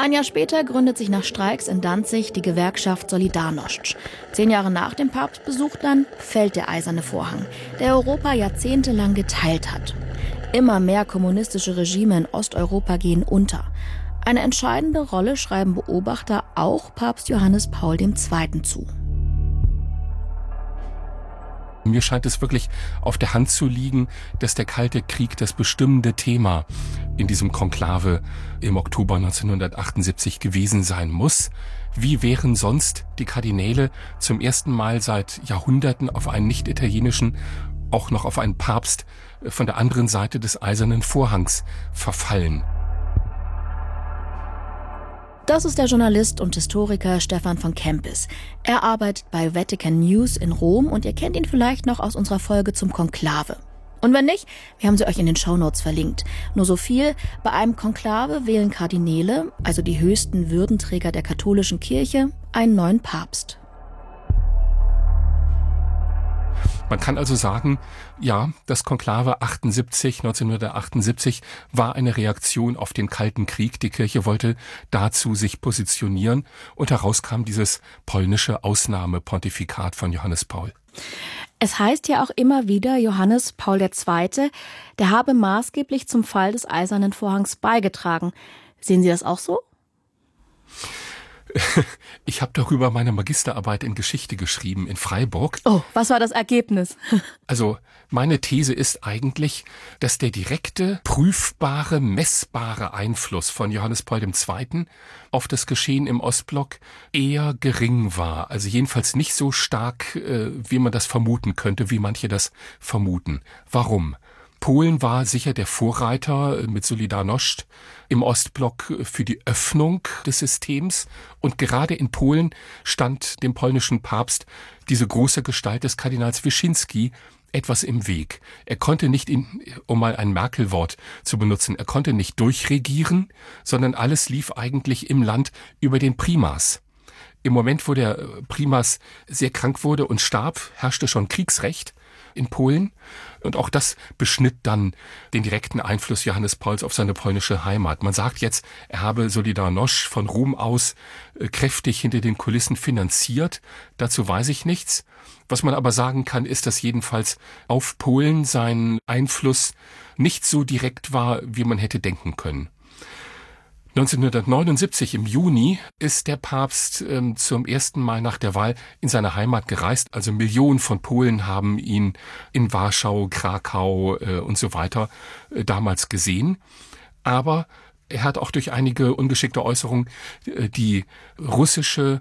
Ein Jahr später gründet sich nach Streiks in Danzig die Gewerkschaft Solidarność. 10 Jahre nach dem Papstbesuch dann fällt der Eiserne Vorhang, der Europa jahrzehntelang geteilt hat. Immer mehr kommunistische Regime in Osteuropa gehen unter. Eine entscheidende Rolle schreiben Beobachter auch Papst Johannes Paul II. Zu. Mir scheint es wirklich auf der Hand zu liegen, dass der Kalte Krieg das bestimmende Thema in diesem Konklave im Oktober 1978 gewesen sein muss. Wie wären sonst die Kardinäle zum ersten Mal seit Jahrhunderten auf einen nicht-italienischen, auch noch auf einen Papst von der anderen Seite des Eisernen Vorhangs verfallen? Das ist der Journalist und Historiker Stefan von Kempis. Er arbeitet bei Vatican News in Rom und ihr kennt ihn vielleicht noch aus unserer Folge zum Konklave. Und wenn nicht, wir haben sie euch in den Shownotes verlinkt. Nur so viel, bei einem Konklave wählen Kardinäle, also die höchsten Würdenträger der katholischen Kirche, einen neuen Papst. Man kann also sagen, ja, das Konklave 1978 war eine Reaktion auf den Kalten Krieg. Die Kirche wollte dazu sich positionieren und heraus kam dieses polnische Ausnahmepontifikat von Johannes Paul. Es heißt ja auch immer wieder, Johannes Paul II., der habe maßgeblich zum Fall des Eisernen Vorhangs beigetragen. Sehen Sie das auch so? Ich habe darüber meine Magisterarbeit in Geschichte geschrieben in Freiburg. Oh, was war das Ergebnis? Also meine These ist eigentlich, dass der direkte, prüfbare, messbare Einfluss von Johannes Paul II. Auf das Geschehen im Ostblock eher gering war. Also jedenfalls nicht so stark, wie man das vermuten könnte, wie manche das vermuten. Warum? Polen war sicher der Vorreiter mit Solidarność im Ostblock für die Öffnung des Systems. Und gerade in Polen stand dem polnischen Papst diese große Gestalt des Kardinals Wyszynski etwas im Weg. Er konnte nicht, um mal ein Merkel-Wort zu benutzen, er konnte nicht durchregieren, sondern alles lief eigentlich im Land über den Primas. Im Moment, wo der Primas sehr krank wurde und starb, herrschte schon Kriegsrecht in Polen. Und auch das beschnitt dann den direkten Einfluss Johannes Pauls auf seine polnische Heimat. Man sagt jetzt, er habe Solidarność von Rom aus kräftig hinter den Kulissen finanziert. Dazu weiß ich nichts. Was man aber sagen kann, ist, dass jedenfalls auf Polen sein Einfluss nicht so direkt war, wie man hätte denken können. 1979 im Juni ist der Papst zum ersten Mal nach der Wahl in seine Heimat gereist. Also Millionen von Polen haben ihn in Warschau, Krakau und so weiter damals gesehen. Aber er hat auch durch einige ungeschickte Äußerungen die russische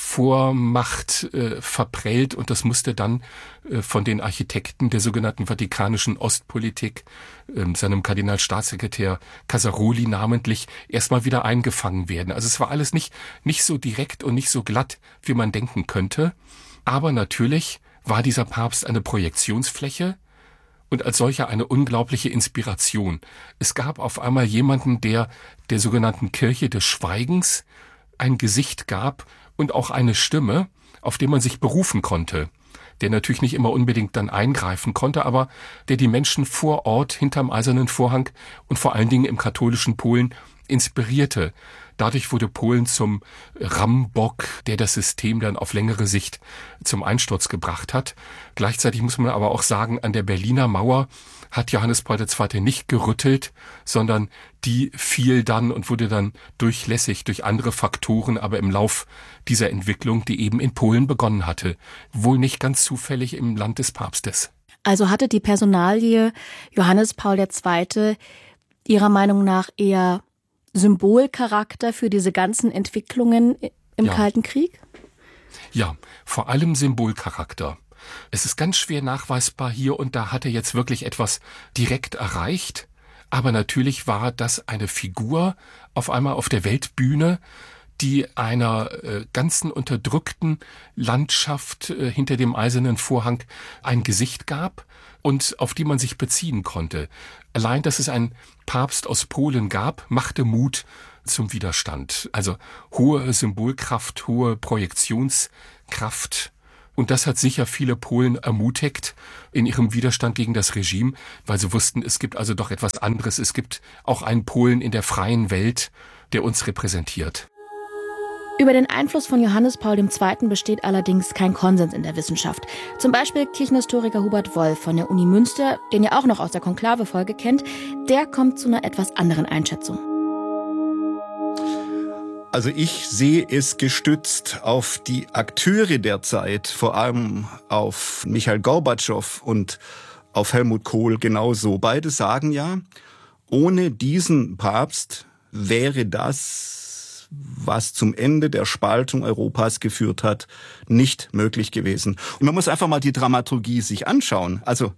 Vormacht verprellt und das musste dann von den Architekten der sogenannten vatikanischen Ostpolitik, seinem Kardinalstaatssekretär Casaroli namentlich, erstmal wieder eingefangen werden. Also es war alles nicht so direkt und nicht so glatt, wie man denken könnte. Aber natürlich war dieser Papst eine Projektionsfläche und als solcher eine unglaubliche Inspiration. Es gab auf einmal jemanden, der sogenannten Kirche des Schweigens ein Gesicht gab und auch eine Stimme, auf die man sich berufen konnte, der natürlich nicht immer unbedingt dann eingreifen konnte, aber der die Menschen vor Ort hinterm Eisernen Vorhang und vor allen Dingen im katholischen Polen inspirierte. Dadurch wurde Polen zum Rammbock, der das System dann auf längere Sicht zum Einsturz gebracht hat. Gleichzeitig muss man aber auch sagen, an der Berliner Mauer hat Johannes Paul II. Nicht gerüttelt, sondern die fiel dann und wurde dann durchlässig durch andere Faktoren, aber im Lauf dieser Entwicklung, die eben in Polen begonnen hatte. Wohl nicht ganz zufällig im Land des Papstes. Also hatte die Personalie Johannes Paul II. Ihrer Meinung nach eher Symbolcharakter für diese ganzen Entwicklungen im Kalten Krieg? Ja, vor allem Symbolcharakter. Es ist ganz schwer nachweisbar, hier und da hat er jetzt wirklich etwas direkt erreicht. Aber natürlich war das eine Figur auf einmal auf der Weltbühne, die einer ganzen unterdrückten Landschaft hinter dem Eisernen Vorhang ein Gesicht gab und auf die man sich beziehen konnte. Allein, dass es einen Papst aus Polen gab, machte Mut zum Widerstand. Also hohe Symbolkraft, hohe Projektionskraft. Und das hat sicher viele Polen ermutigt in ihrem Widerstand gegen das Regime, weil sie wussten, es gibt also doch etwas anderes. Es gibt auch einen Polen in der freien Welt der uns repräsentiert. Über den Einfluss von Johannes Paul II. Besteht allerdings kein Konsens in der Wissenschaft. Zum Beispiel Kirchenhistoriker Hubert Wolf von der Uni Münster, den ihr auch noch aus der Konklave-Folge kennt, der kommt zu einer etwas anderen Einschätzung. Also ich sehe es gestützt auf die Akteure der Zeit, vor allem auf Michail Gorbatschow und auf Helmut Kohl genauso. Beide sagen ja, ohne diesen Papst wäre das, was zum Ende der Spaltung Europas geführt hat, nicht möglich gewesen. Und man muss einfach mal die Dramaturgie sich anschauen. Also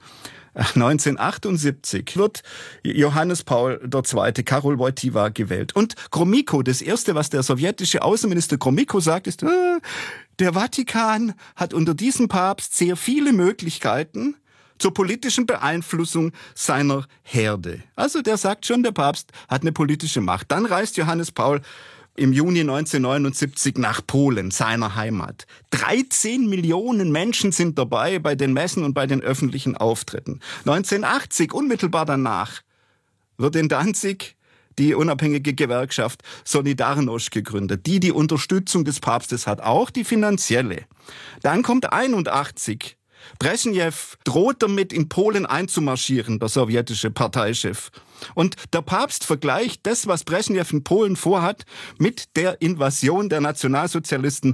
1978 wird Johannes Paul II. Karol Wojtyła gewählt. Und Gromyko, das Erste, was der sowjetische Außenminister Gromyko sagt, ist, der Vatikan hat unter diesem Papst sehr viele Möglichkeiten zur politischen Beeinflussung seiner Herde. Also der sagt schon, der Papst hat eine politische Macht. Dann reist Johannes Paul im Juni 1979 nach Polen, seiner Heimat. 13 Millionen Menschen sind dabei bei den Messen und bei den öffentlichen Auftritten. 1980, unmittelbar danach, wird in Danzig die unabhängige Gewerkschaft Solidarność gegründet, die Unterstützung des Papstes hat, auch die finanzielle. Dann kommt 81. Breschnew droht damit, in Polen einzumarschieren, der sowjetische Parteichef. Und der Papst vergleicht das, was Breschnew in Polen vorhat, mit der Invasion der Nationalsozialisten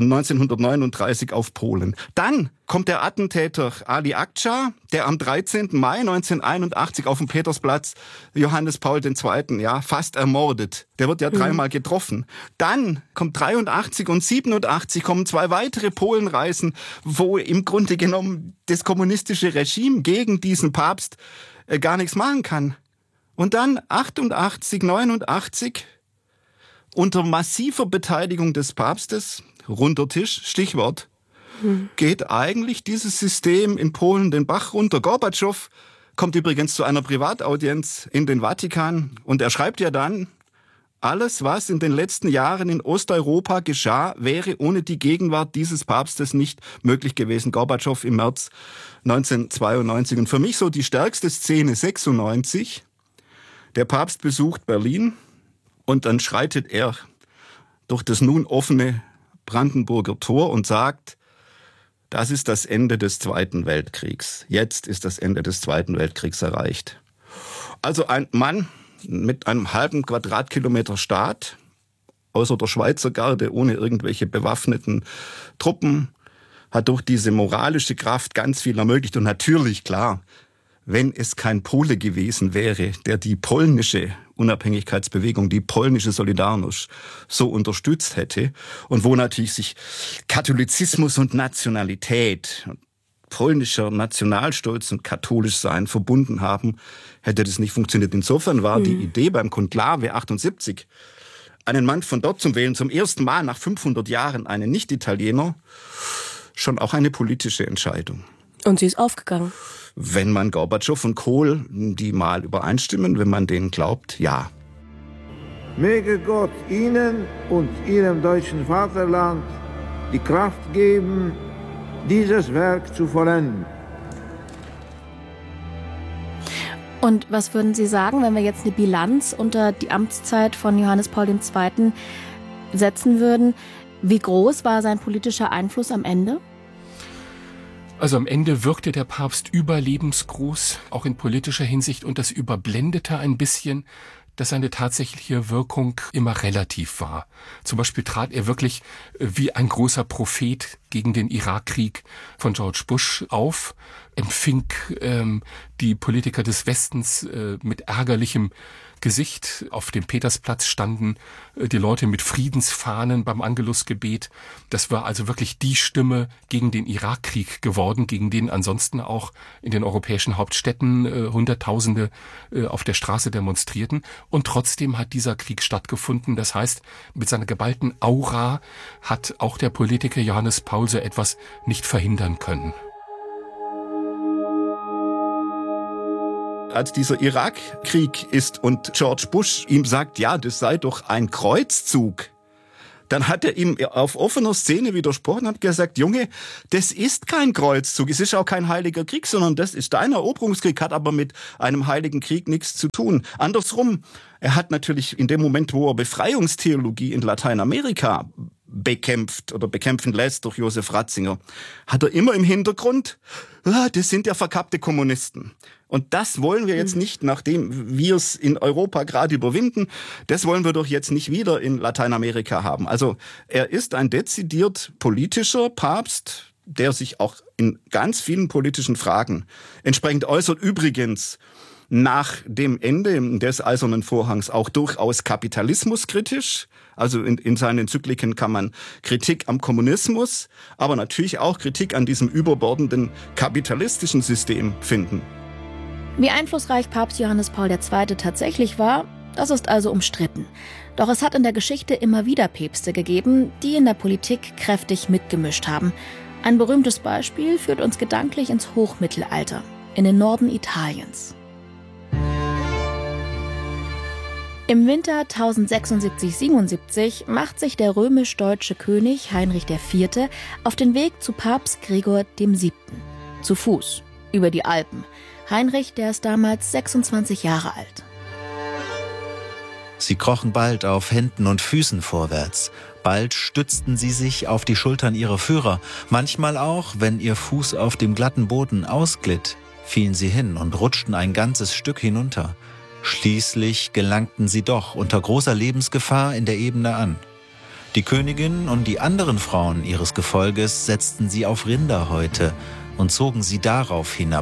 1939 auf Polen. Dann kommt der Attentäter Ali Akça, der am 13. Mai 1981 auf dem Petersplatz Johannes Paul II. Fast ermordet. Der wird ja dreimal getroffen. Dann kommt 83 und 87 kommen zwei weitere Polenreisen, wo im Grunde genommen das kommunistische Regime gegen diesen Papst gar nichts machen kann. Und dann 88, 89 unter massiver Beteiligung des Papstes, runder Tisch, Stichwort, geht eigentlich dieses System in Polen den Bach runter. Gorbatschow kommt übrigens zu einer Privataudienz in den Vatikan und er schreibt ja dann, alles, was in den letzten Jahren in Osteuropa geschah, wäre ohne die Gegenwart dieses Papstes nicht möglich gewesen. Gorbatschow im März 1992. Und für mich so die stärkste Szene 96. Der Papst besucht Berlin und dann schreitet er durch das nun offene Brandenburger Tor und sagt, das ist das Ende des Zweiten Weltkriegs. Jetzt ist das Ende des Zweiten Weltkriegs erreicht. Also ein Mann mit einem halben Quadratkilometer Staat, außer der Schweizer Garde, ohne irgendwelche bewaffneten Truppen, hat durch diese moralische Kraft ganz viel ermöglicht. Und natürlich, klar, wenn es kein Pole gewesen wäre, der die polnische Unabhängigkeitsbewegung, die polnische Solidarność so unterstützt hätte und wo natürlich sich Katholizismus und Nationalität, polnischer Nationalstolz und katholisch sein verbunden haben, hätte das nicht funktioniert. Insofern war die Idee beim Konklave 78, einen Mann von dort zu wählen, zum ersten Mal nach 500 Jahren einen Nicht-Italiener, schon auch eine politische Entscheidung. Und sie ist aufgegangen. Wenn man Gorbatschow und Kohl, die mal übereinstimmen, wenn man denen glaubt, ja. Möge Gott Ihnen und Ihrem deutschen Vaterland die Kraft geben, dieses Werk zu vollenden. Und was würden Sie sagen, wenn wir jetzt eine Bilanz unter die Amtszeit von Johannes Paul II. Setzen würden? Wie groß war sein politischer Einfluss am Ende? Also am Ende wirkte der Papst überlebensgroß, auch in politischer Hinsicht, und das überblendete ein bisschen, dass seine tatsächliche Wirkung immer relativ war. Zum Beispiel trat er wirklich wie ein großer Prophet gegen den Irakkrieg von George Bush auf, empfing die Politiker des Westens mit ärgerlichem Gesicht. Auf dem Petersplatz standen die Leute mit Friedensfahnen beim Angelusgebet. Das war also wirklich die Stimme gegen den Irakkrieg geworden, gegen den ansonsten auch in den europäischen Hauptstädten Hunderttausende auf der Straße demonstrierten. Und trotzdem hat dieser Krieg stattgefunden. Das heißt, mit seiner geballten Aura hat auch der Politiker Johannes Paul so etwas nicht verhindern können. Als dieser Irakkrieg ist und George Bush ihm sagt, ja, das sei doch ein Kreuzzug, Dann hat er ihm auf offener Szene widersprochen und hat gesagt, Junge, das ist kein Kreuzzug, es ist auch kein heiliger Krieg, sondern das ist dein Eroberungskrieg, hat aber mit einem heiligen Krieg nichts zu tun. Andersrum, er hat natürlich in dem Moment, wo er Befreiungstheologie in Lateinamerika bekämpft oder bekämpfen lässt durch Josef Ratzinger, hat er immer im Hintergrund, das sind ja verkappte Kommunisten. Und das wollen wir jetzt nicht, nachdem wir es in Europa gerade überwinden, das wollen wir doch jetzt nicht wieder in Lateinamerika haben. Also er ist ein dezidiert politischer Papst, der sich auch in ganz vielen politischen Fragen entsprechend äußert. Übrigens nach dem Ende des Eisernen Vorhangs auch durchaus kapitalismuskritisch. Also in seinen Enzykliken kann man Kritik am Kommunismus, aber natürlich auch Kritik an diesem überbordenden kapitalistischen System finden. Wie einflussreich Papst Johannes Paul II. Tatsächlich war, das ist also umstritten. Doch es hat in der Geschichte immer wieder Päpste gegeben, die in der Politik kräftig mitgemischt haben. Ein berühmtes Beispiel führt uns gedanklich ins Hochmittelalter, in den Norden Italiens. Im Winter 1076/77 macht sich der römisch-deutsche König Heinrich IV. Auf den Weg zu Papst Gregor VII. Zu Fuß, über die Alpen. Heinrich, der ist damals 26 Jahre alt. Sie krochen bald auf Händen und Füßen vorwärts. Bald stützten sie sich auf die Schultern ihrer Führer. Manchmal auch, wenn ihr Fuß auf dem glatten Boden ausglitt, fielen sie hin und rutschten ein ganzes Stück hinunter. Schließlich gelangten sie doch unter großer Lebensgefahr in der Ebene an. Die Königin und die anderen Frauen ihres Gefolges setzten sie auf Rinderhäute und zogen sie darauf hinab.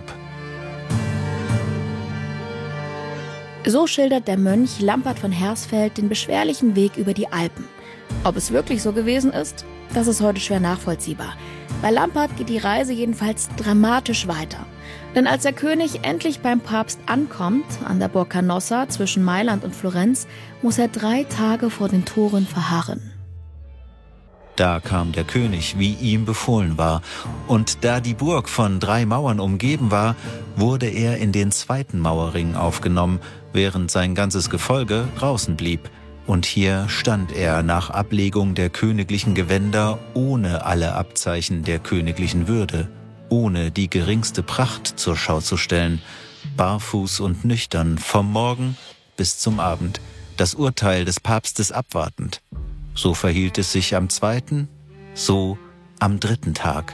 So schildert der Mönch Lampert von Hersfeld den beschwerlichen Weg über die Alpen. Ob es wirklich so gewesen ist, das ist heute schwer nachvollziehbar. Bei Lampert geht die Reise jedenfalls dramatisch weiter. Denn als der König endlich beim Papst ankommt, an der Burg Canossa zwischen Mailand und Florenz, muss er 3 Tage vor den Toren verharren. Da kam der König, wie ihm befohlen war, und da die Burg von 3 Mauern umgeben war, wurde er in den 2. Mauerring aufgenommen, während sein ganzes Gefolge draußen blieb. Und hier stand er nach Ablegung der königlichen Gewänder ohne alle Abzeichen der königlichen Würde, ohne die geringste Pracht zur Schau zu stellen, barfuß und nüchtern vom Morgen bis zum Abend, das Urteil des Papstes abwartend. So verhielt es sich am 2., so am 3. Tag.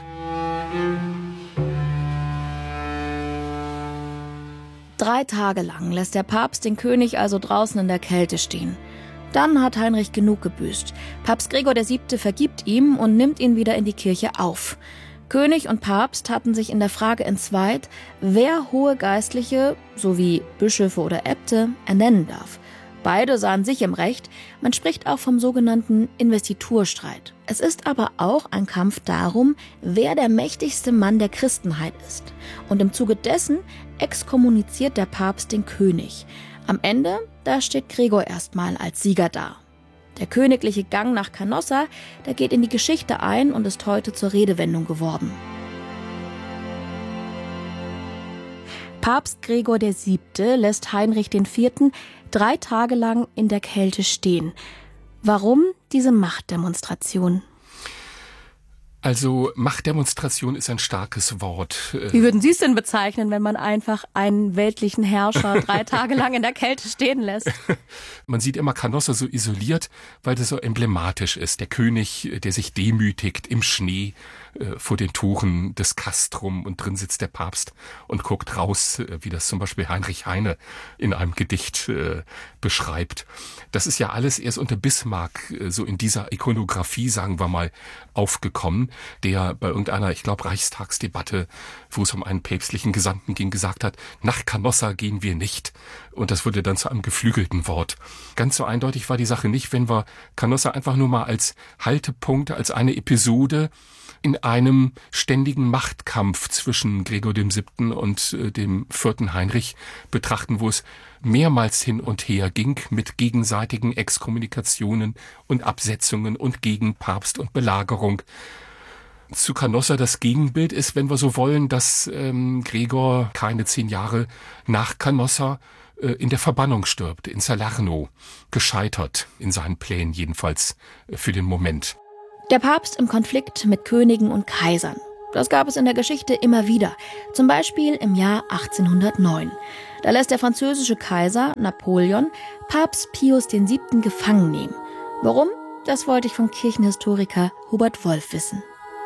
3 Tage lang lässt der Papst den König also draußen in der Kälte stehen. Dann hat Heinrich genug gebüßt. Papst Gregor VII. Vergibt ihm und nimmt ihn wieder in die Kirche auf. König und Papst hatten sich in der Frage entzweit, wer hohe Geistliche, sowie Bischöfe oder Äbte, ernennen darf. Beide sahen sich im Recht, man spricht auch vom sogenannten Investiturstreit. Es ist aber auch ein Kampf darum, wer der mächtigste Mann der Christenheit ist. Und im Zuge dessen exkommuniziert der Papst den König. Am Ende, da steht Gregor erstmal als Sieger da. Der königliche Gang nach Canossa, der geht in die Geschichte ein und ist heute zur Redewendung geworden. Papst Gregor VII. Lässt Heinrich IV. 3 Tage lang in der Kälte stehen. Warum diese Machtdemonstration? Also Machtdemonstration ist ein starkes Wort. Wie würden Sie es denn bezeichnen, wenn man einfach einen weltlichen Herrscher 3 Tage lang in der Kälte stehen lässt? Man sieht immer Canossa so isoliert, weil das so emblematisch ist. Der König, der sich demütigt im Schnee vor den Toren des Castrum und drin sitzt der Papst und guckt raus, wie das zum Beispiel Heinrich Heine in einem Gedicht beschreibt. Das ist ja alles erst unter Bismarck so in dieser Ikonografie, sagen wir mal, aufgekommen, der bei irgendeiner, ich glaube, Reichstagsdebatte, wo es um einen päpstlichen Gesandten ging, gesagt hat, nach Canossa gehen wir nicht. Und das wurde dann zu einem geflügelten Wort. Ganz so eindeutig war die Sache nicht, wenn wir Canossa einfach nur mal als Haltepunkt, als eine Episode in einem ständigen Machtkampf zwischen Gregor VII. Und dem 4. Heinrich betrachten, wo es mehrmals hin und her ging mit gegenseitigen Exkommunikationen und Absetzungen und gegen Papst und Belagerung. Zu Canossa das Gegenbild ist, wenn wir so wollen, dass Gregor keine 10 Jahre nach Canossa in der Verbannung stirbt, in Salerno, gescheitert in seinen Plänen, jedenfalls für den Moment. Der Papst im Konflikt mit Königen und Kaisern. Das gab es in der Geschichte immer wieder. Zum Beispiel im Jahr 1809. Da lässt der französische Kaiser Napoleon Papst Pius VII. Gefangen nehmen. Warum? Das wollte ich vom Kirchenhistoriker Hubert Wolf wissen.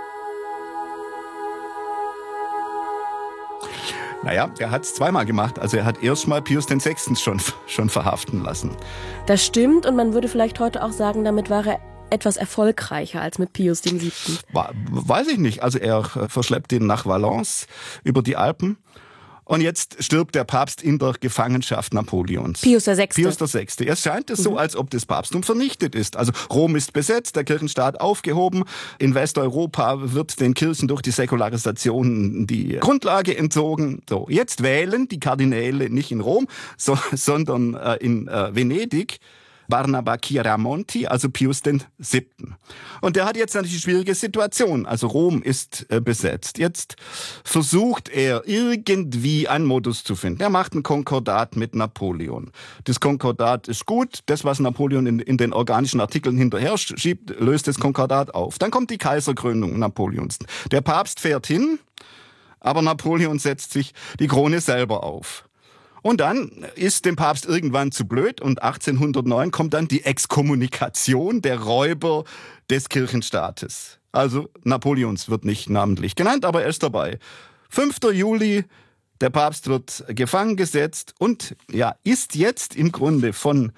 Naja, er hat es zweimal gemacht. Also er hat erstmal Pius VI. schon verhaften lassen. Das stimmt, und man würde vielleicht heute auch sagen, damit war er etwas erfolgreicher als mit Pius VII. Weiß ich nicht. Also er verschleppt ihn nach Valence über die Alpen. Und jetzt stirbt der Papst in der Gefangenschaft Napoleons. Pius VI. Pius VI. Es scheint es so, als ob das Papsttum vernichtet ist. Also Rom ist besetzt, der Kirchenstaat aufgehoben. In Westeuropa wird den Kirchen durch die Säkularisation die Grundlage entzogen. So, jetzt wählen die Kardinäle nicht in Rom, sondern in Venedig Barnaba Chiaramonti, also Pius VII. Und der hat jetzt natürlich eine schwierige Situation. Also Rom ist besetzt. Jetzt versucht er irgendwie einen Modus zu finden. Er macht ein Konkordat mit Napoleon. Das Konkordat ist gut. Das, was Napoleon in den organischen Artikeln hinterher schiebt, löst das Konkordat auf. Dann kommt die Kaiserkrönung Napoleons. Der Papst fährt hin, aber Napoleon setzt sich die Krone selber auf. Und dann ist dem Papst irgendwann zu blöd und 1809 kommt dann die Exkommunikation der Räuber des Kirchenstaates. Also Napoleons wird nicht namentlich genannt, aber er ist dabei. 5. Juli, der Papst wird gefangen gesetzt und ist jetzt im Grunde von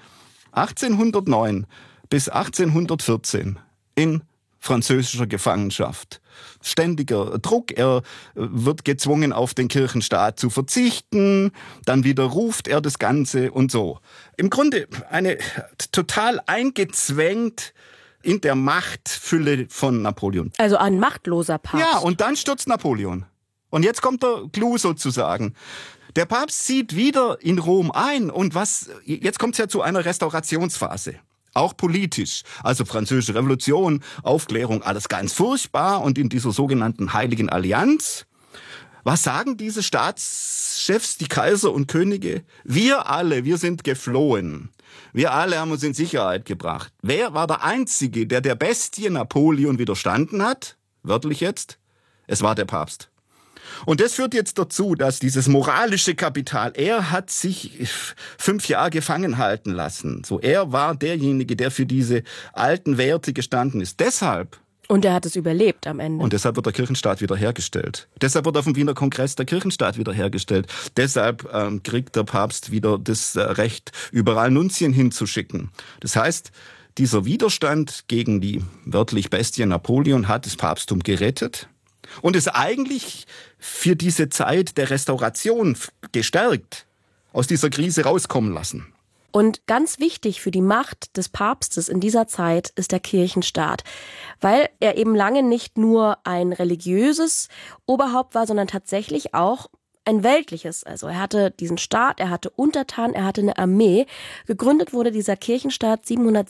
1809 bis 1814 in französischer Gefangenschaft. Ständiger Druck, er wird gezwungen, auf den Kirchenstaat zu verzichten, dann widerruft er das Ganze und so. Im Grunde total eingezwängt in der Machtfülle von Napoleon. Also ein machtloser Papst. Ja, und dann stürzt Napoleon. Und jetzt kommt der Clou sozusagen. Der Papst zieht wieder in Rom ein und jetzt kommt es ja zu einer Restaurationsphase. Auch politisch. Also Französische Revolution, Aufklärung, alles ganz furchtbar. Und in dieser sogenannten Heiligen Allianz, was sagen diese Staatschefs, die Kaiser und Könige? Wir sind geflohen. Wir alle haben uns in Sicherheit gebracht. Wer war der Einzige, der Bestie Napoleon widerstanden hat? Wörtlich jetzt? Es war der Papst. Und das führt jetzt dazu, dass dieses moralische Kapital, er hat sich 5 Jahre gefangen halten lassen. So, er war derjenige, der für diese alten Werte gestanden ist. Deshalb. Und er hat es überlebt am Ende. Und deshalb wird der Kirchenstaat wiederhergestellt. Deshalb wird auf dem Wiener Kongress der Kirchenstaat wiederhergestellt. Deshalb kriegt der Papst wieder das Recht, überall Nunzien hinzuschicken. Das heißt, dieser Widerstand gegen die wörtlich Bestie Napoleon hat das Papsttum gerettet. Und ist eigentlich für diese Zeit der Restauration gestärkt, aus dieser Krise rauskommen lassen. Und ganz wichtig für die Macht des Papstes in dieser Zeit ist der Kirchenstaat, weil er eben lange nicht nur ein religiöses Oberhaupt war, sondern tatsächlich auch ein weltliches. Also er hatte diesen Staat, er hatte Untertanen, er hatte eine Armee. Gegründet wurde dieser Kirchenstaat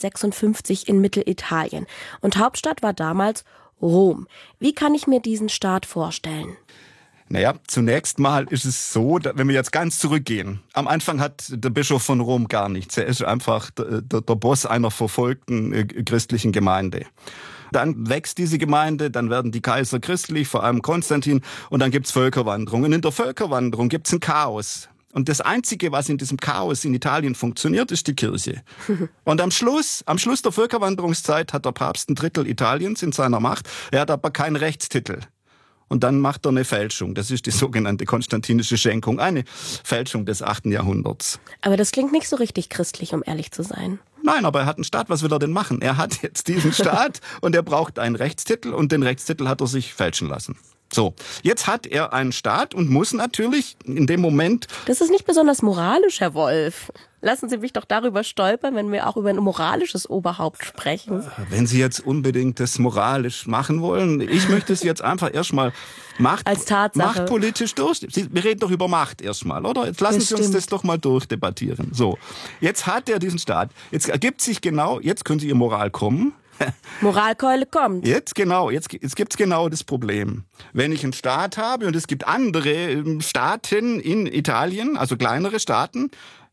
756 in Mittelitalien. Und Hauptstadt war damals Rom. Wie kann ich mir diesen Staat vorstellen? Naja, zunächst mal ist es so, wenn wir jetzt ganz zurückgehen. Am Anfang hat der Bischof von Rom gar nichts. Er ist einfach der Boss einer verfolgten christlichen Gemeinde. Dann wächst diese Gemeinde, dann werden die Kaiser christlich, vor allem Konstantin, und dann gibt's Völkerwanderung. Und in der Völkerwanderung gibt's ein Chaos. Und das Einzige, was in diesem Chaos in Italien funktioniert, ist die Kirche. Und am Schluss der Völkerwanderungszeit hat der Papst 1/3 Italiens in seiner Macht. Er hat aber keinen Rechtstitel. Und dann macht er eine Fälschung. Das ist die sogenannte konstantinische Schenkung. Eine Fälschung des 8. Jahrhunderts. Aber das klingt nicht so richtig christlich, um ehrlich zu sein. Nein, aber er hat einen Staat. Was will er denn machen? Er hat jetzt diesen Staat und er braucht einen Rechtstitel. Und den Rechtstitel hat er sich fälschen lassen. So, jetzt hat er einen Staat und muss natürlich in dem Moment... Das ist nicht besonders moralisch, Herr Wolf. Lassen Sie mich doch darüber stolpern, wenn wir auch über ein moralisches Oberhaupt sprechen. Wenn Sie jetzt unbedingt das moralisch machen wollen, ich möchte es jetzt einfach erstmal als Tatsache machtpolitisch durch. Wir reden doch über Macht erstmal, oder? Jetzt lassen Sie uns das doch mal durchdebattieren. So, jetzt hat er diesen Staat. Jetzt ergibt sich genau, jetzt können Sie Ihr Moral kommen. Moralkeule kommt. Jetzt gibt's genau das Problem. Wenn ich einen Staat habe und es gibt andere Staaten in Italien, also kleinere Staaten,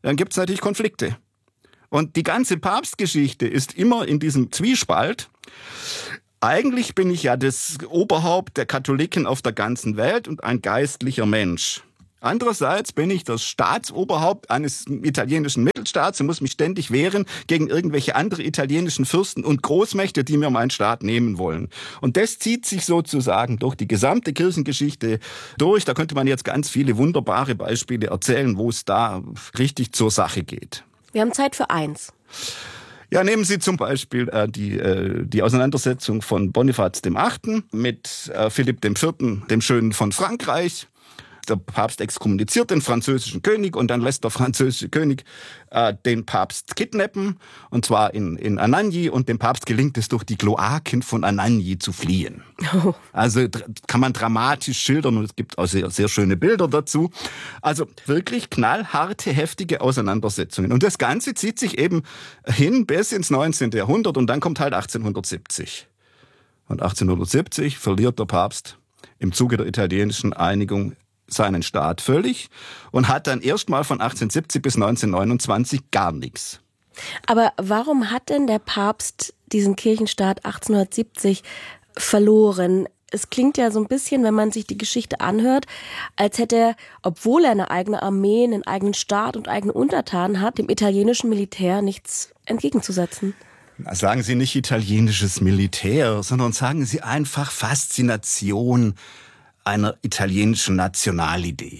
dann gibt es natürlich Konflikte. Und die ganze Papstgeschichte ist immer in diesem Zwiespalt. Eigentlich bin ich ja das Oberhaupt der Katholiken auf der ganzen Welt und ein geistlicher Mensch. Andererseits bin ich das Staatsoberhaupt eines italienischen Mittelstaats und muss mich ständig wehren gegen irgendwelche andere italienischen Fürsten und Großmächte, die mir meinen Staat nehmen wollen. Und das zieht sich sozusagen durch die gesamte Kirchengeschichte durch. Da könnte man jetzt ganz viele wunderbare Beispiele erzählen, wo es da richtig zur Sache geht. Wir haben Zeit für eins. Ja, nehmen Sie zum Beispiel die Auseinandersetzung von Bonifaz VIII. Mit Philipp IV., dem Schönen von Frankreich. Der Papst exkommuniziert den französischen König und dann lässt der französische König den Papst kidnappen, und zwar in Anagni, und dem Papst gelingt es, durch die Kloaken von Anagni zu fliehen. Oh. Also kann man dramatisch schildern und es gibt auch sehr, sehr schöne Bilder dazu. Also wirklich knallharte, heftige Auseinandersetzungen. Und das Ganze zieht sich eben hin bis ins 19. Jahrhundert und dann kommt halt 1870. Und 1870 verliert der Papst im Zuge der italienischen Einigung seinen Staat völlig und hat dann erstmal von 1870 bis 1929 gar nichts. Aber warum hat denn der Papst diesen Kirchenstaat 1870 verloren? Es klingt ja so ein bisschen, wenn man sich die Geschichte anhört, als hätte er, obwohl er eine eigene Armee, einen eigenen Staat und eigene Untertanen hat, dem italienischen Militär nichts entgegenzusetzen. Sagen Sie nicht italienisches Militär, sondern sagen Sie einfach Faszination einer italienischen Nationalidee.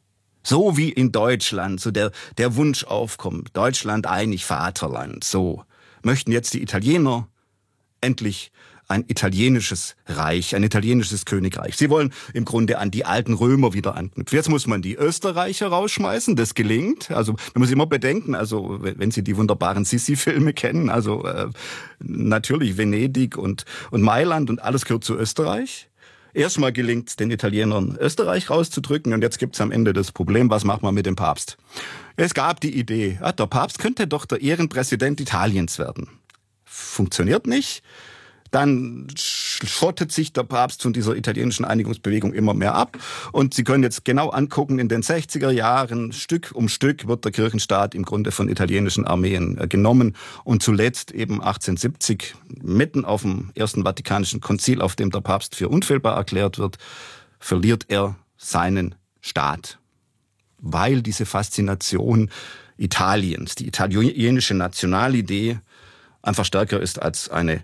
So wie in Deutschland, so der Wunsch aufkommt, Deutschland einig, Vaterland, so möchten jetzt die Italiener endlich ein italienisches Reich, ein italienisches Königreich. Sie wollen im Grunde an die alten Römer wieder anknüpfen. Jetzt muss man die Österreicher rausschmeißen, das gelingt. Also man muss immer bedenken, also wenn Sie die wunderbaren Sissi-Filme kennen, also natürlich Venedig und Mailand und alles gehört zu Österreich. Erstmal gelingt es den Italienern, Österreich rauszudrücken, und jetzt gibt es am Ende das Problem, was macht man mit dem Papst? Es gab die Idee, der Papst könnte doch der Ehrenpräsident Italiens werden. Funktioniert nicht. Dann schottet sich der Papst von dieser italienischen Einigungsbewegung immer mehr ab. Und Sie können jetzt genau angucken, in den 60er Jahren, Stück um Stück, wird der Kirchenstaat im Grunde von italienischen Armeen genommen. Und zuletzt eben 1870, mitten auf dem Ersten Vatikanischen Konzil, auf dem der Papst für unfehlbar erklärt wird, verliert er seinen Staat. Weil diese Faszination Italiens, die italienische Nationalidee, einfach stärker ist als eine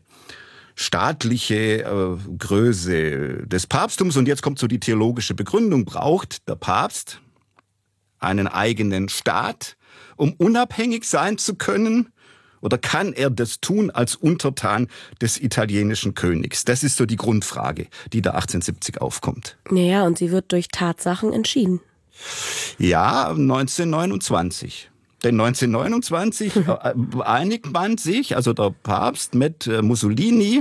staatliche Größe des Papsttums. Und jetzt kommt so die theologische Begründung. Braucht der Papst einen eigenen Staat, um unabhängig sein zu können? Oder kann er das tun als Untertan des italienischen Königs? Das ist so die Grundfrage, die da 1870 aufkommt. Naja, und sie wird durch Tatsachen entschieden. Ja, 1929. Denn 1929 einigt man sich, also der Papst mit Mussolini,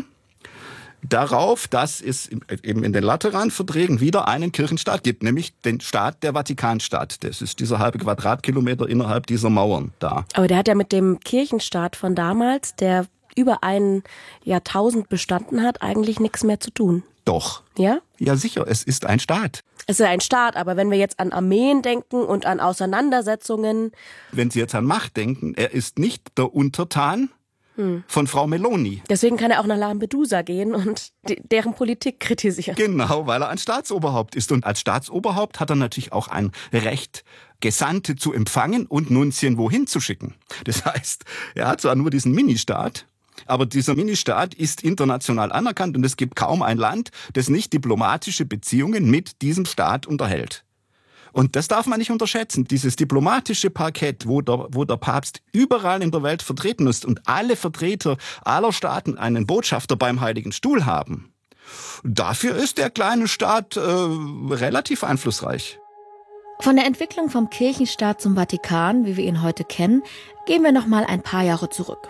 darauf, dass es eben in den Lateranverträgen wieder einen Kirchenstaat gibt, nämlich den Staat der Vatikanstaat. Das ist dieser halbe Quadratkilometer innerhalb dieser Mauern da. Aber der hat ja mit dem Kirchenstaat von damals, der über ein Jahrtausend bestanden hat, eigentlich nichts mehr zu tun. Doch. Ja? Ja, sicher, es ist ein Staat. Es ist ein Staat, aber wenn wir jetzt an Armeen denken und an Auseinandersetzungen. Wenn Sie jetzt an Macht denken, er ist nicht der Untertan von Frau Meloni. Deswegen kann er auch nach Lampedusa gehen und deren Politik kritisieren. Genau, weil er ein Staatsoberhaupt ist. Und als Staatsoberhaupt hat er natürlich auch ein Recht, Gesandte zu empfangen und Nunzien wohin zu schicken. Das heißt, er hat zwar nur diesen Ministaat, aber dieser Ministaat ist international anerkannt und es gibt kaum ein Land, das nicht diplomatische Beziehungen mit diesem Staat unterhält. Und das darf man nicht unterschätzen. Dieses diplomatische Parkett, wo der Papst überall in der Welt vertreten ist und alle Vertreter aller Staaten einen Botschafter beim Heiligen Stuhl haben, dafür ist der kleine Staat relativ einflussreich. Von der Entwicklung vom Kirchenstaat zum Vatikan, wie wir ihn heute kennen, gehen wir noch mal ein paar Jahre zurück.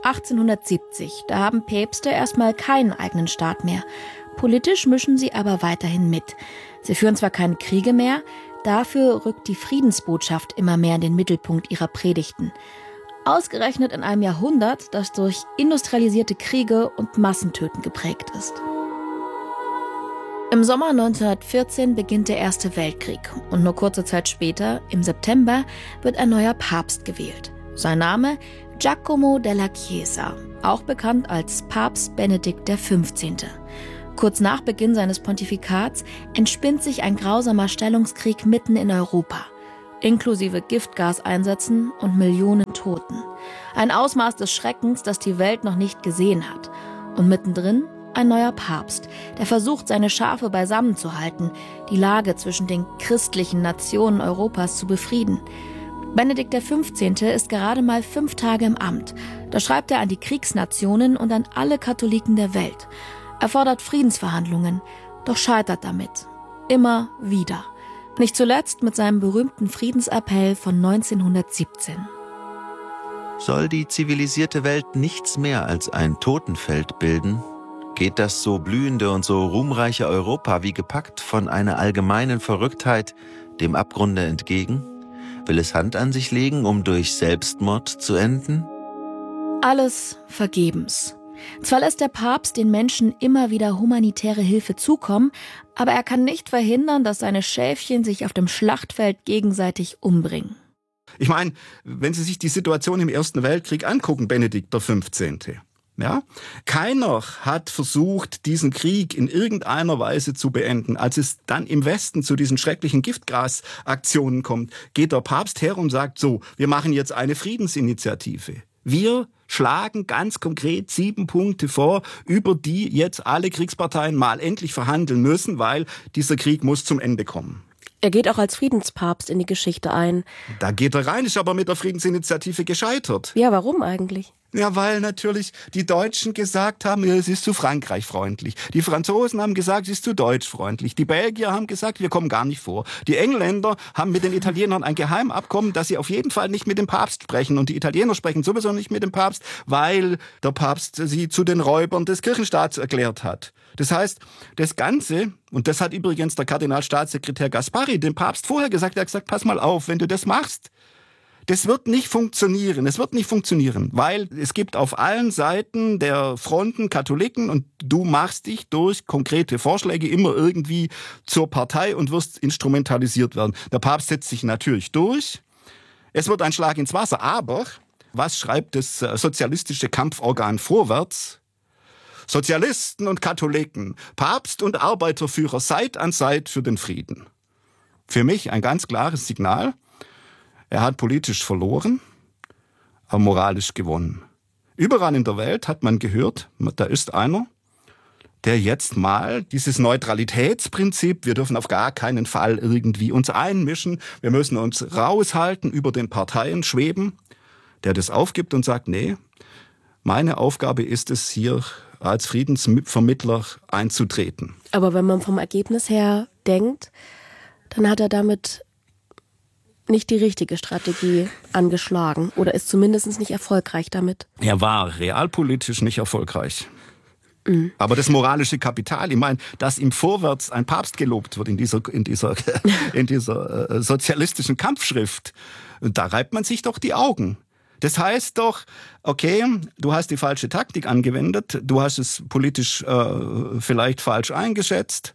1870, da haben Päpste erstmal keinen eigenen Staat mehr. Politisch mischen sie aber weiterhin mit. Sie führen zwar keine Kriege mehr, dafür rückt die Friedensbotschaft immer mehr in den Mittelpunkt ihrer Predigten. Ausgerechnet in einem Jahrhundert, das durch industrialisierte Kriege und Massentöten geprägt ist. Im Sommer 1914 beginnt der Erste Weltkrieg und nur kurze Zeit später, im September, wird ein neuer Papst gewählt. Sein Name Giacomo della Chiesa, auch bekannt als Papst Benedikt XV. Kurz nach Beginn seines Pontifikats entspinnt sich ein grausamer Stellungskrieg mitten in Europa, inklusive Giftgaseinsätzen und Millionen Toten. Ein Ausmaß des Schreckens, das die Welt noch nicht gesehen hat. Und mittendrin ein neuer Papst, der versucht, seine Schafe beisammen zu halten, die Lage zwischen den christlichen Nationen Europas zu befrieden. Benedikt XV. Ist gerade mal 5 Tage im Amt. Da schreibt er an die Kriegsnationen und an alle Katholiken der Welt. Er fordert Friedensverhandlungen, doch scheitert damit. Immer wieder. Nicht zuletzt mit seinem berühmten Friedensappell von 1917. Soll die zivilisierte Welt nichts mehr als ein Totenfeld bilden? Geht das so blühende und so ruhmreiche Europa wie gepackt von einer allgemeinen Verrücktheit dem Abgrunde entgegen? Will es Hand an sich legen, um durch Selbstmord zu enden? Alles vergebens. Zwar lässt der Papst den Menschen immer wieder humanitäre Hilfe zukommen, aber er kann nicht verhindern, dass seine Schäfchen sich auf dem Schlachtfeld gegenseitig umbringen. Ich meine, wenn Sie sich die Situation im Ersten Weltkrieg angucken, Benedikt XV., ja, keiner hat versucht, diesen Krieg in irgendeiner Weise zu beenden. Als es dann im Westen zu diesen schrecklichen Giftgasaktionen kommt, geht der Papst her und sagt so, wir machen jetzt eine Friedensinitiative. Wir schlagen ganz konkret 7 Punkte vor, über die jetzt alle Kriegsparteien mal endlich verhandeln müssen, weil dieser Krieg muss zum Ende kommen. Er geht auch als Friedenspapst in die Geschichte ein. Da geht er rein, ist aber mit der Friedensinitiative gescheitert. Ja, warum eigentlich? Ja, weil natürlich die Deutschen gesagt haben, es ist zu Frankreich freundlich. Die Franzosen haben gesagt, es ist zu deutsch freundlich. Die Belgier haben gesagt, wir kommen gar nicht vor. Die Engländer haben mit den Italienern ein Geheimabkommen, dass sie auf jeden Fall nicht mit dem Papst sprechen. Und die Italiener sprechen sowieso nicht mit dem Papst, weil der Papst sie zu den Räubern des Kirchenstaats erklärt hat. Das heißt, das Ganze, und das hat übrigens der Kardinalstaatssekretär Gaspari dem Papst vorher gesagt, er hat gesagt, pass mal auf, wenn du das machst, das wird nicht funktionieren. Es wird nicht funktionieren, weil es gibt auf allen Seiten der Fronten Katholiken und du machst dich durch konkrete Vorschläge immer irgendwie zur Partei und wirst instrumentalisiert werden. Der Papst setzt sich natürlich durch. Es wird ein Schlag ins Wasser, aber was schreibt das sozialistische Kampforgan Vorwärts? Sozialisten und Katholiken, Papst und Arbeiterführer Seit an Seit für den Frieden. Für mich ein ganz klares Signal. Er hat politisch verloren, aber moralisch gewonnen. Überall in der Welt hat man gehört, da ist einer, der jetzt mal dieses Neutralitätsprinzip, wir dürfen auf gar keinen Fall irgendwie uns einmischen, wir müssen uns raushalten, über den Parteien schweben, der das aufgibt und sagt, nee, meine Aufgabe ist es, hier als Friedensvermittler einzutreten. Aber wenn man vom Ergebnis her denkt, dann hat er damit nicht die richtige Strategie angeschlagen oder ist zumindest nicht erfolgreich damit. Er war realpolitisch nicht erfolgreich. Mhm. Aber das moralische Kapital, ich meine, dass im Vorwärts ein Papst gelobt wird in dieser sozialistischen Kampfschrift, da reibt man sich doch die Augen. Das heißt doch, okay, du hast die falsche Taktik angewendet, du hast es politisch vielleicht falsch eingeschätzt,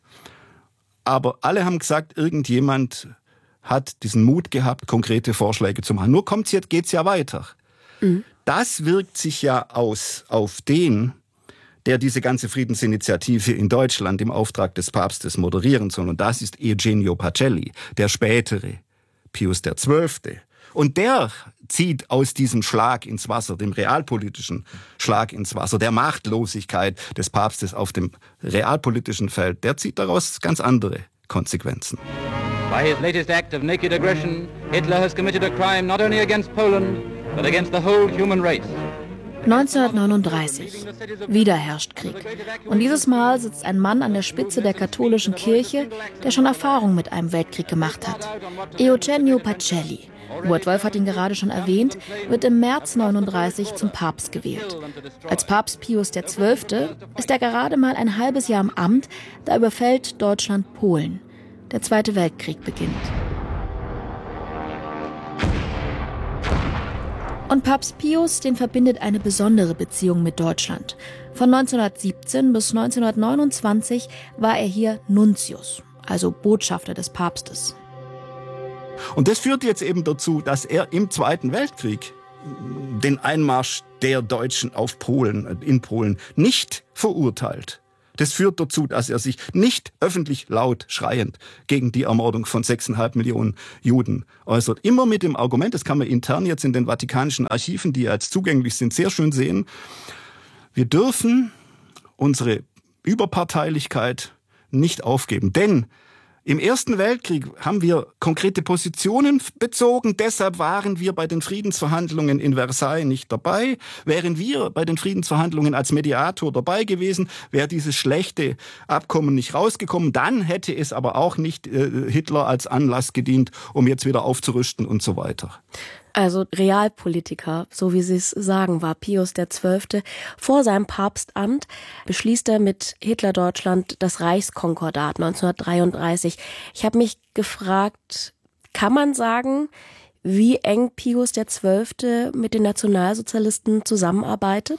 aber alle haben gesagt, irgendjemand hat diesen Mut gehabt, konkrete Vorschläge zu machen. Nur geht's ja weiter. Mhm. Das wirkt sich ja aus auf den, der diese ganze Friedensinitiative in Deutschland im Auftrag des Papstes moderieren soll. Und das ist Eugenio Pacelli, der spätere Pius XII. Und der zieht aus diesem Schlag ins Wasser, dem realpolitischen Schlag ins Wasser, der Machtlosigkeit des Papstes auf dem realpolitischen Feld, der zieht daraus ganz andere Konsequenzen. By his latest act of naked aggression, Hitler has committed a crime not only against Poland, but against the whole human race. 1939. Wieder herrscht Krieg. Und dieses Mal sitzt ein Mann an der Spitze der katholischen Kirche, der schon Erfahrung mit einem Weltkrieg gemacht hat. Eugenio Pacelli. Robert Wolf hat ihn gerade schon erwähnt, wird im März 1939 zum Papst gewählt. Als Papst Pius XII. Ist er gerade mal ein halbes Jahr im Amt, da überfällt Deutschland Polen. Der Zweite Weltkrieg beginnt. Und Papst Pius, den verbindet eine besondere Beziehung mit Deutschland. Von 1917 bis 1929 war er hier Nuntius, also Botschafter des Papstes. Und das führt jetzt eben dazu, dass er im Zweiten Weltkrieg den Einmarsch der Deutschen in Polen nicht verurteilt. Das führt dazu, dass er sich nicht öffentlich laut schreiend gegen die Ermordung von 6,5 Millionen Juden äußert. Immer mit dem Argument, das kann man intern jetzt in den vatikanischen Archiven, die jetzt zugänglich sind, sehr schön sehen, wir dürfen unsere Überparteilichkeit nicht aufgeben. Denn im Ersten Weltkrieg haben wir konkrete Positionen bezogen, deshalb waren wir bei den Friedensverhandlungen in Versailles nicht dabei. Wären wir bei den Friedensverhandlungen als Mediator dabei gewesen, wäre dieses schlechte Abkommen nicht rausgekommen. Dann hätte es aber auch nicht Hitler als Anlass gedient, um jetzt wieder aufzurüsten und so weiter. Also Realpolitiker, so wie Sie es sagen, war Pius XII. Vor seinem Papstamt beschließt er mit Hitler-Deutschland das Reichskonkordat 1933. Ich habe mich gefragt, kann man sagen, wie eng Pius XII. Mit den Nationalsozialisten zusammenarbeitet?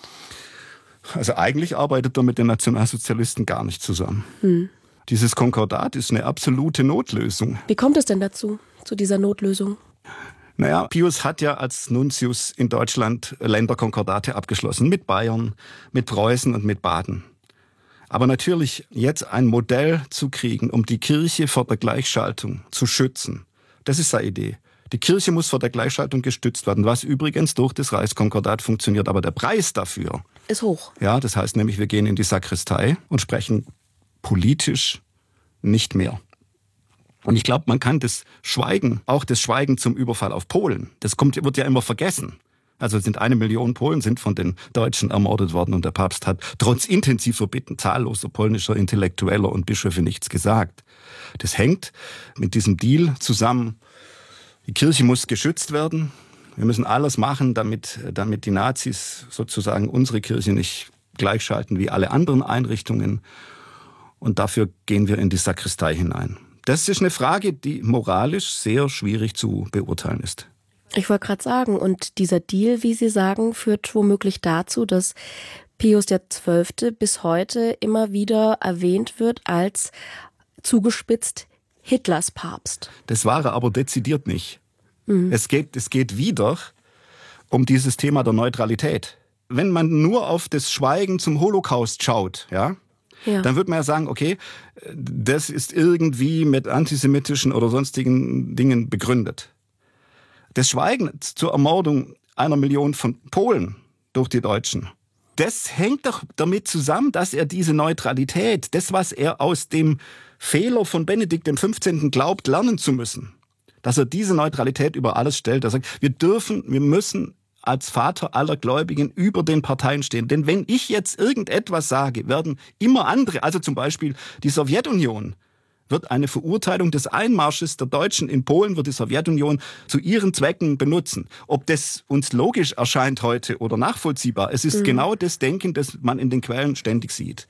Also eigentlich arbeitet er mit den Nationalsozialisten gar nicht zusammen. Dieses Konkordat ist eine absolute Notlösung. Wie kommt es denn dazu, zu dieser Notlösung? Naja, Pius hat ja als Nuntius in Deutschland Länderkonkordate abgeschlossen. Mit Bayern, mit Preußen und mit Baden. Aber natürlich jetzt ein Modell zu kriegen, um die Kirche vor der Gleichschaltung zu schützen, das ist seine Idee. Die Kirche muss vor der Gleichschaltung gestützt werden, was übrigens durch das Reichskonkordat funktioniert. Aber der Preis dafür ist hoch. Ja, das heißt nämlich, wir gehen in die Sakristei und sprechen politisch nicht mehr. Und ich glaube, man kann das Schweigen, auch das Schweigen zum Überfall auf Polen, wird ja immer vergessen. Also 1 Million Polen sind von den Deutschen ermordet worden und der Papst hat trotz intensiver Bitten zahlloser polnischer Intellektueller und Bischöfe nichts gesagt. Das hängt mit diesem Deal zusammen. Die Kirche muss geschützt werden. Wir müssen alles machen, damit die Nazis sozusagen unsere Kirche nicht gleichschalten wie alle anderen Einrichtungen. Und dafür gehen wir in die Sakristei hinein. Das ist eine Frage, die moralisch sehr schwierig zu beurteilen ist. Ich wollte gerade sagen, und dieser Deal, wie Sie sagen, führt womöglich dazu, dass Pius XII. Bis heute immer wieder erwähnt wird als zugespitzt Hitlers Papst. Das war er aber dezidiert nicht. Es geht wieder um dieses Thema der Neutralität. Wenn man nur auf das Schweigen zum Holocaust schaut, ja, dann würde man ja sagen, okay, das ist irgendwie mit antisemitischen oder sonstigen Dingen begründet. Das Schweigen zur Ermordung 1 Million von Polen durch die Deutschen, das hängt doch damit zusammen, dass er diese Neutralität, das, was er aus dem Fehler von Benedikt XV. Glaubt, lernen zu müssen, dass er diese Neutralität über alles stellt. Er sagt, wir müssen als Vater aller Gläubigen über den Parteien stehen. Denn wenn ich jetzt irgendetwas sage, werden immer andere, also zum Beispiel die Sowjetunion, wird eine Verurteilung des Einmarsches der Deutschen in Polen, wird die Sowjetunion zu ihren Zwecken benutzen. Ob das uns logisch erscheint heute oder nachvollziehbar, es ist genau das Denken, das man in den Quellen ständig sieht.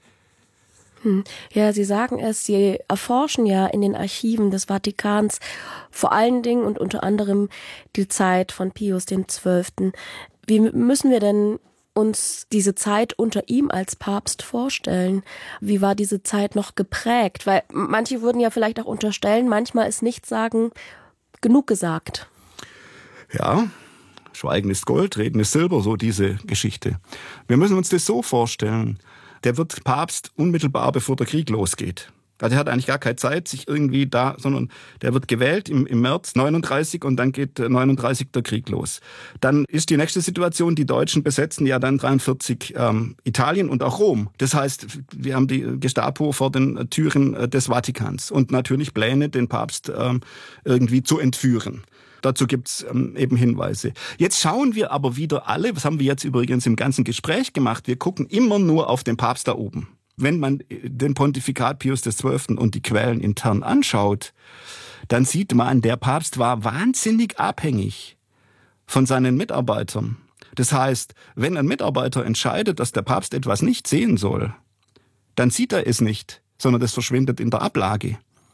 Ja, Sie sagen es, Sie erforschen ja in den Archiven des Vatikans vor allen Dingen und unter anderem die Zeit von Pius XII. Wie müssen wir denn uns diese Zeit unter ihm als Papst vorstellen? Wie war diese Zeit noch geprägt? Weil manche würden ja vielleicht auch unterstellen, manchmal ist Nichtsagen genug gesagt. Ja, Schweigen ist Gold, Reden ist Silber, so diese Geschichte. Wir müssen uns das so vorstellen. Der wird Papst unmittelbar, bevor der Krieg losgeht. Also er hat eigentlich gar keine Zeit, sich irgendwie sondern der wird gewählt im März 39 und dann geht 39 der Krieg los. Dann ist die nächste Situation, die Deutschen besetzen ja dann 43 Italien und auch Rom. Das heißt, wir haben die Gestapo vor den Türen des Vatikans und natürlich Pläne, den Papst irgendwie zu entführen. Dazu gibt's eben Hinweise. Jetzt schauen wir aber wieder alle, was haben wir jetzt übrigens im ganzen Gespräch gemacht, wir gucken immer nur auf den Papst da oben. Wenn man den Pontifikat Pius XII. Und die Quellen intern anschaut, dann sieht man, der Papst war wahnsinnig abhängig von seinen Mitarbeitern. Das heißt, wenn ein Mitarbeiter entscheidet, dass der Papst etwas nicht sehen soll, dann sieht er es nicht, sondern das verschwindet in der Ablage.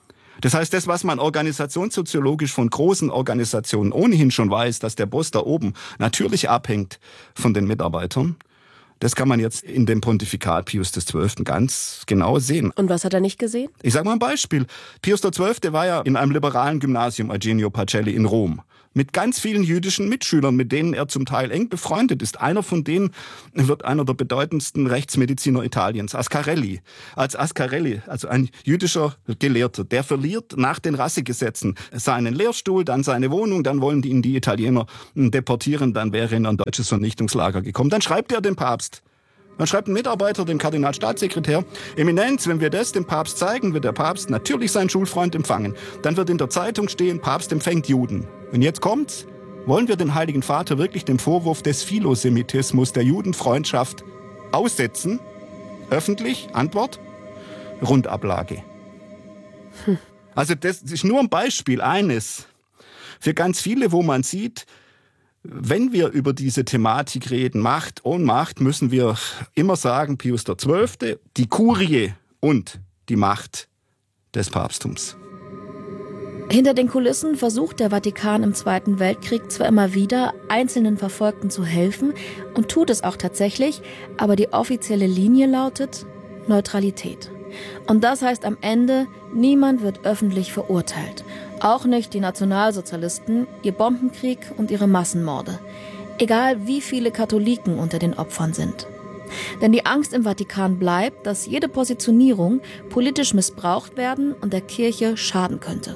Das heißt, das, was man organisationssoziologisch von großen Organisationen ohnehin schon weiß, dass der Boss da oben natürlich abhängt von den Mitarbeitern, das kann man jetzt in dem Pontifikat Pius XII. Ganz genau sehen. Und was hat er nicht gesehen? Ich sage mal ein Beispiel. Pius XII. War ja in einem liberalen Gymnasium Eugenio Pacelli in Rom. Mit ganz vielen jüdischen Mitschülern, mit denen er zum Teil eng befreundet ist. Einer von denen wird einer der bedeutendsten Rechtsmediziner Italiens, Ascarelli. Als Ascarelli, also ein jüdischer Gelehrter, der verliert nach den Rassegesetzen seinen Lehrstuhl, dann seine Wohnung, dann wollen ihn die Italiener deportieren, dann wäre er in ein deutsches Vernichtungslager gekommen. Dann schreibt er dem Papst. Dann schreibt ein Mitarbeiter dem Kardinalstaatssekretär: Eminenz, wenn wir das dem Papst zeigen, wird der Papst natürlich seinen Schulfreund empfangen. Dann wird in der Zeitung stehen, Papst empfängt Juden. Und jetzt kommt's. Wollen wir den Heiligen Vater wirklich dem Vorwurf des Philosemitismus, der Judenfreundschaft, aussetzen? Öffentlich? Antwort: Rundablage. Also das ist nur ein Beispiel eines für ganz viele, wo man sieht, wenn wir über diese Thematik reden, Macht, Ohnmacht, müssen wir immer sagen, Pius XII., die Kurie und die Macht des Papsttums. Hinter den Kulissen versucht der Vatikan im Zweiten Weltkrieg zwar immer wieder, einzelnen Verfolgten zu helfen und tut es auch tatsächlich, aber die offizielle Linie lautet Neutralität. Und das heißt am Ende, niemand wird öffentlich verurteilt. Auch nicht die Nationalsozialisten, ihr Bombenkrieg und ihre Massenmorde. Egal wie viele Katholiken unter den Opfern sind. Denn die Angst im Vatikan bleibt, dass jede Positionierung politisch missbraucht werden und der Kirche schaden könnte.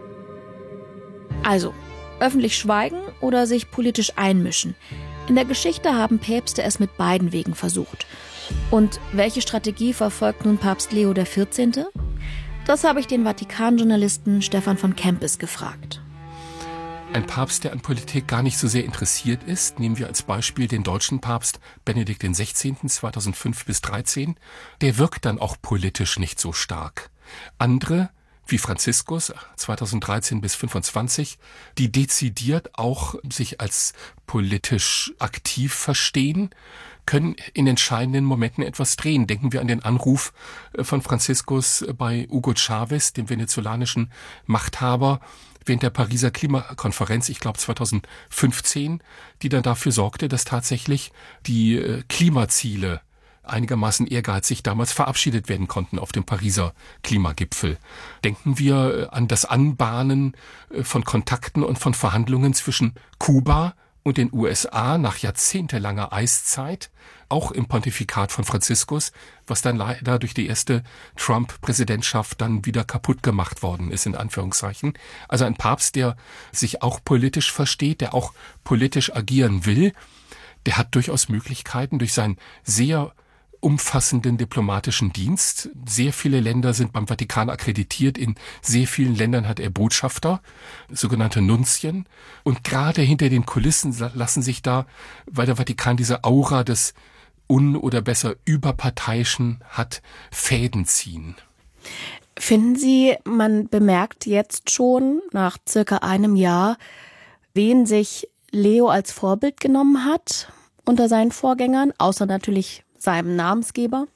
Also, öffentlich schweigen oder sich politisch einmischen. In der Geschichte haben Päpste es mit beiden Wegen versucht. Und welche Strategie verfolgt nun Papst Leo XIV.? Das habe ich den Vatikan-Journalisten Stefan von Kempis gefragt. Ein Papst, der an Politik gar nicht so sehr interessiert ist, nehmen wir als Beispiel den deutschen Papst Benedikt XVI. 2005 bis 2013, der wirkt dann auch politisch nicht so stark. Andere, wie Franziskus 2013 bis 25, die dezidiert auch sich als politisch aktiv verstehen, können in entscheidenden Momenten etwas drehen. Denken wir an den Anruf von Franziskus bei Hugo Chavez, dem venezolanischen Machthaber, während der Pariser Klimakonferenz, ich glaube 2015, die dann dafür sorgte, dass tatsächlich die Klimaziele einigermaßen ehrgeizig damals verabschiedet werden konnten auf dem Pariser Klimagipfel. Denken wir an das Anbahnen von Kontakten und von Verhandlungen zwischen Kuba und den USA nach jahrzehntelanger Eiszeit, auch im Pontifikat von Franziskus, was dann leider durch die erste Trump-Präsidentschaft dann wieder kaputt gemacht worden ist, in Anführungszeichen. Also ein Papst, der sich auch politisch versteht, der auch politisch agieren will, der hat durchaus Möglichkeiten durch seinen sehr umfassenden diplomatischen Dienst. Sehr viele Länder sind beim Vatikan akkreditiert. In sehr vielen Ländern hat er Botschafter, sogenannte Nunzien. Und gerade hinter den Kulissen lassen sich da, weil der Vatikan diese Aura des oder besser überparteiischen hat, Fäden ziehen. Finden Sie, man bemerkt jetzt schon nach circa einem Jahr, wen sich Leo als Vorbild genommen hat unter seinen Vorgängern, außer natürlich seinem Namensgeber?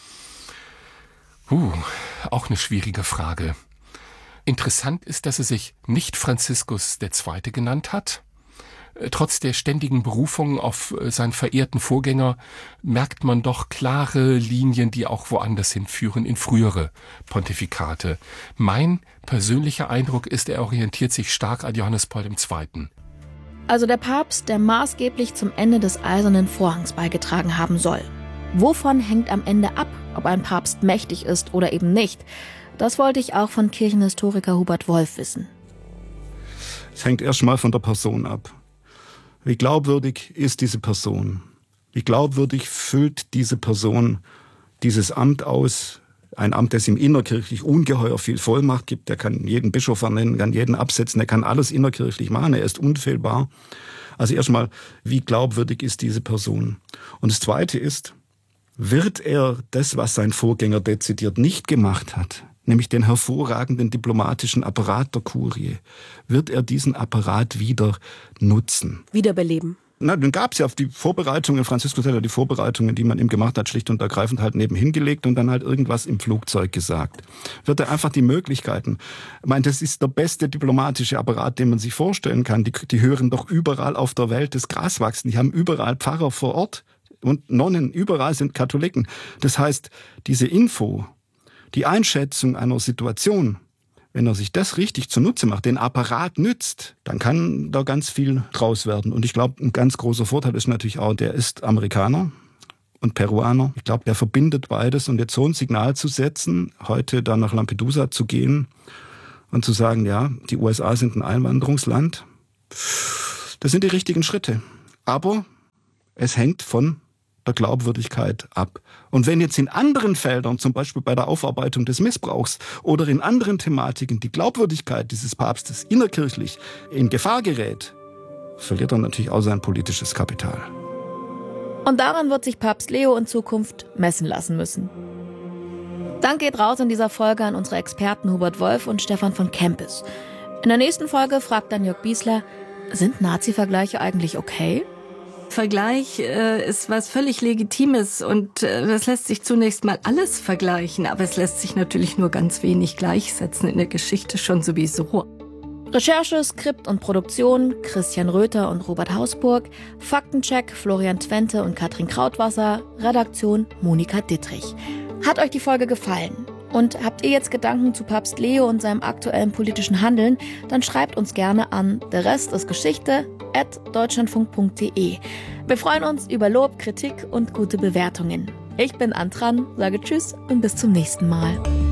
Auch eine schwierige Frage. Interessant ist, dass er sich nicht Franziskus II. Genannt hat. Trotz der ständigen Berufung auf seinen verehrten Vorgänger merkt man doch klare Linien, die auch woanders hinführen, in frühere Pontifikate. Mein persönlicher Eindruck ist, er orientiert sich stark an Johannes Paul II. Also der Papst, der maßgeblich zum Ende des Eisernen Vorhangs beigetragen haben soll. Wovon hängt am Ende ab, ob ein Papst mächtig ist oder eben nicht? Das wollte ich auch von Kirchenhistoriker Hubert Wolf wissen. Es hängt erstmal von der Person ab. Wie glaubwürdig ist diese Person? Wie glaubwürdig füllt diese Person dieses Amt aus? Ein Amt, das ihm innerkirchlich ungeheuer viel Vollmacht gibt. Der kann jeden Bischof ernennen, kann jeden absetzen, der kann alles innerkirchlich machen, er ist unfehlbar. Also erstmal, wie glaubwürdig ist diese Person? Und das Zweite ist, wird er das, was sein Vorgänger dezidiert nicht gemacht hat, nämlich den hervorragenden diplomatischen Apparat der Kurie, wird er diesen Apparat wieder nutzen? Wiederbeleben. Dann gab es ja auf die Vorbereitungen, Franziskus hat ja die Vorbereitungen, die man ihm gemacht hat, schlicht und ergreifend halt nebenhin gelegt und dann halt irgendwas im Flugzeug gesagt. Wird er einfach die Möglichkeiten. Ich meine, das ist der beste diplomatische Apparat, den man sich vorstellen kann. Die hören doch überall auf der Welt das Gras wachsen. Die haben überall Pfarrer vor Ort und Nonnen, überall sind Katholiken. Das heißt, diese Info, die Einschätzung einer Situation, wenn er sich das richtig zunutze macht, den Apparat nützt, dann kann da ganz viel draus werden. Und ich glaube, ein ganz großer Vorteil ist natürlich auch, der ist Amerikaner und Peruaner. Ich glaube, der verbindet beides. Und jetzt so ein Signal zu setzen, heute da nach Lampedusa zu gehen und zu sagen, ja, die USA sind ein Einwanderungsland, das sind die richtigen Schritte. Aber es hängt von der Glaubwürdigkeit ab. Und wenn jetzt in anderen Feldern, zum Beispiel bei der Aufarbeitung des Missbrauchs oder in anderen Thematiken, die Glaubwürdigkeit dieses Papstes innerkirchlich in Gefahr gerät, verliert er natürlich auch sein politisches Kapital. Und daran wird sich Papst Leo in Zukunft messen lassen müssen. Dank geht raus in dieser Folge an unsere Experten Hubert Wolf und Stefan von Kempis. In der nächsten Folge fragt dann Jörg Biesler, sind Nazi-Vergleiche eigentlich okay? Vergleich ist was völlig Legitimes und das lässt sich zunächst mal alles vergleichen, aber es lässt sich natürlich nur ganz wenig gleichsetzen, in der Geschichte schon sowieso. Recherche, Skript und Produktion Christian Röther und Robert Hausburg, Faktencheck Florian Twente und Katrin Krautwasser, Redaktion Monika Dittrich. Hat euch die Folge gefallen? Und habt ihr jetzt Gedanken zu Papst Leo und seinem aktuellen politischen Handeln, dann schreibt uns gerne an derrestistgeschichte@deutschlandfunk.de. Wir freuen uns über Lob, Kritik und gute Bewertungen. Ich bin Antran, sage Tschüss und bis zum nächsten Mal.